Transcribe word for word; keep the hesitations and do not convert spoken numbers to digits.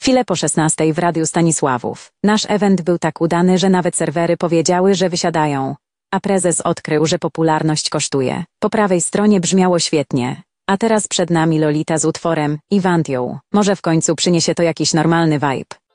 Chwilę po szesnastej w Radiu Stanisławów. Nasz event był tak udany, że nawet serwery powiedziały, że wysiadają. A prezes odkrył, że popularność kosztuje. Po prawej stronie brzmiało świetnie. A teraz przed nami Lolita z utworem Iwantią. Może w końcu przyniesie to jakiś normalny vibe.